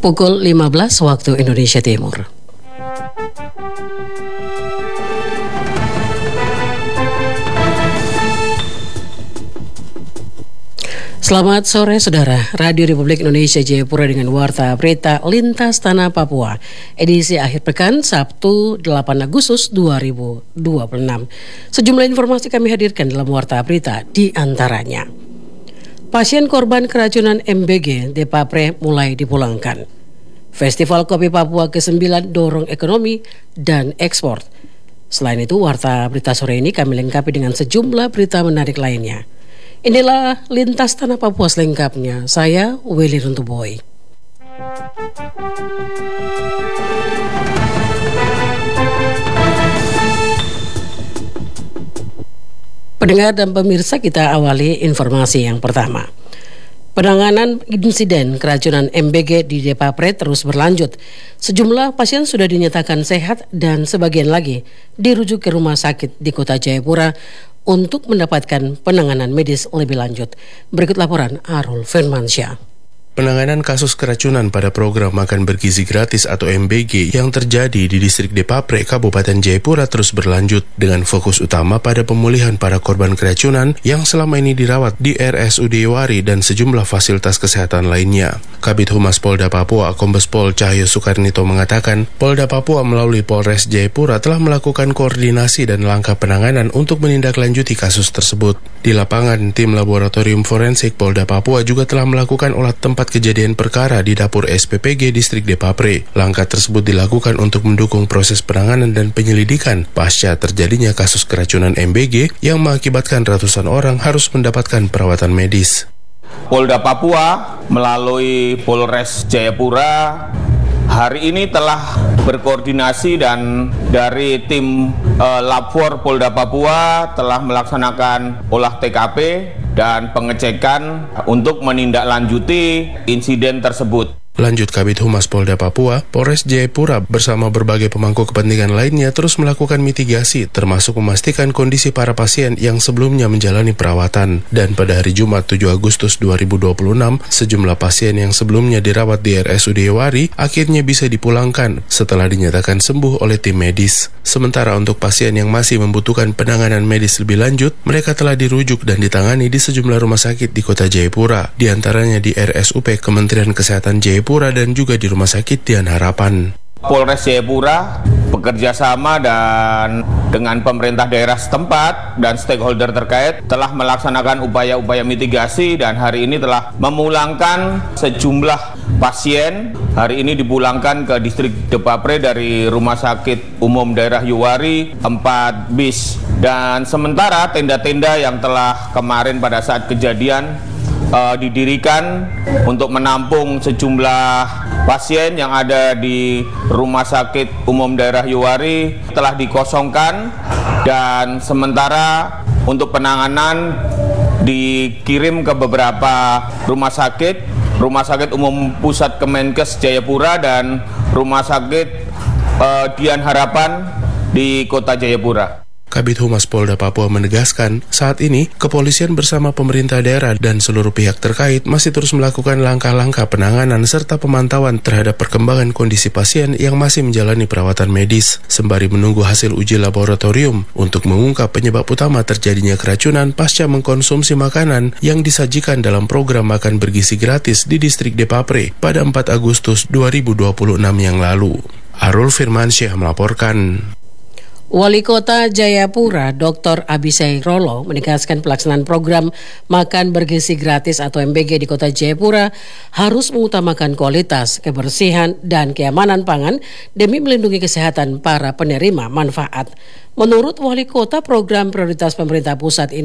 Pukul 15 waktu Indonesia Timur. Selamat sore saudara, Radio Republik Indonesia Jayapura dengan Warta Berita Lintas Tanah Papua, edisi akhir pekan Sabtu 8 Agustus 2026. Sejumlah informasi kami hadirkan dalam Warta Berita, di antaranya pasien korban keracunan MBG Depapre mulai dipulangkan. Festival Kopi Papua ke-9 dorong ekonomi dan ekspor. Selain itu, Warta Berita sore ini kami lengkapi dengan sejumlah berita menarik lainnya. Inilah Lintas Tanah Papua selengkapnya. Saya Willy Runtuboy. Pendengar dan pemirsa, kita awali informasi yang pertama. Penanganan insiden keracunan MBG di Depapre terus berlanjut. Sejumlah pasien sudah dinyatakan sehat dan sebagian lagi dirujuk ke rumah sakit di Kota Jayapura untuk mendapatkan penanganan medis lebih lanjut. Berikut laporan Arul Firmansyah. Penanganan kasus keracunan pada program makan bergizi gratis atau MBG yang terjadi di distrik Depapre, Kabupaten Jayapura terus berlanjut dengan fokus utama pada pemulihan para korban keracunan yang selama ini dirawat di RSUD Yewari dan sejumlah fasilitas kesehatan lainnya. Kabid Humas Polda Papua, Kombes Pol Cahyo Soekarnito mengatakan, Polda Papua melalui Polres Jayapura telah melakukan koordinasi dan langkah penanganan untuk menindaklanjuti kasus tersebut. Di lapangan, tim laboratorium forensik Polda Papua juga telah melakukan olah tempat kejadian perkara di dapur SPPG distrik Depapre. Langkah tersebut dilakukan untuk mendukung proses penanganan dan penyelidikan pasca terjadinya kasus keracunan MBG yang mengakibatkan ratusan orang harus mendapatkan perawatan medis. Polda Papua melalui Polres Jayapura hari ini telah berkoordinasi dan dari tim Labfor Polda Papua telah melaksanakan olah TKP dan pengecekan untuk menindaklanjuti insiden tersebut. Lanjut Kabid Humas Polda Papua, Polres Jayapura bersama berbagai pemangku kepentingan lainnya terus melakukan mitigasi, termasuk memastikan kondisi para pasien yang sebelumnya menjalani perawatan. Dan pada hari Jumat 7 Agustus 2026, sejumlah pasien yang sebelumnya dirawat di RSUD Yewari akhirnya bisa dipulangkan setelah dinyatakan sembuh oleh tim medis. Sementara untuk pasien yang masih membutuhkan penanganan medis lebih lanjut, mereka telah dirujuk dan ditangani di sejumlah rumah sakit di Kota Jayapura, di antaranya di RSUP Kementerian Kesehatan Jayapura dan juga di Rumah Sakit Dian Harapan. Polres Jayapura bekerja sama dan dengan pemerintah daerah setempat dan stakeholder terkait telah melaksanakan upaya-upaya mitigasi dan hari ini telah memulangkan sejumlah pasien. Hari ini dipulangkan ke distrik Depapre dari Rumah Sakit Umum Daerah Yewari 4 bis. Dan sementara tenda-tenda yang telah kemarin pada saat kejadian didirikan untuk menampung sejumlah pasien yang ada di Rumah Sakit Umum Daerah Yewari telah dikosongkan dan sementara untuk penanganan dikirim ke beberapa rumah sakit Umum Pusat Kemenkes Jayapura dan Rumah Sakit Dian Harapan di Kota Jayapura. Kabid Humas Polda Papua menegaskan, saat ini kepolisian bersama pemerintah daerah dan seluruh pihak terkait masih terus melakukan langkah-langkah penanganan serta pemantauan terhadap perkembangan kondisi pasien yang masih menjalani perawatan medis, sembari menunggu hasil uji laboratorium untuk mengungkap penyebab utama terjadinya keracunan pasca mengkonsumsi makanan yang disajikan dalam program makan bergizi gratis di distrik Depapre pada 4 Agustus 2026 yang lalu. Arul Firmansyah melaporkan. Wali Kota Jayapura, Dr. Abisai Rolo, menegaskan pelaksanaan program makan bergizi gratis atau MBG di Kota Jayapura harus mengutamakan kualitas, kebersihan, dan keamanan pangan demi melindungi kesehatan para penerima manfaat. Menurut Wali Kota, program prioritas pemerintah pusat ini